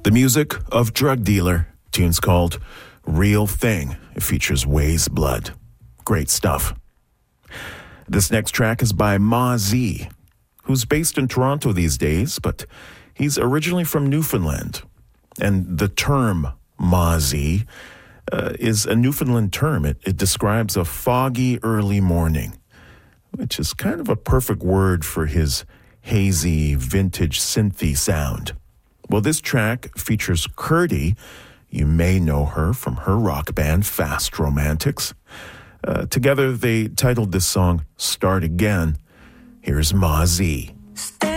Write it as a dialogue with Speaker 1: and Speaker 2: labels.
Speaker 1: The music of Drug Dealer. Tune's called Real Thing. It features Waze Blood. Great stuff. This next track is by Ma Z, who's based in Toronto these days, but he's originally from Newfoundland. And the term Ma Z is a Newfoundland term. It describes a foggy early morning, which is kind of a perfect word for his hazy, vintage synthy sound. Well, this track features Curdy. You may know her from her rock band, Fast Romantics. Together, they titled this song Start Again. Here's Ma Z.
Speaker 2: Stay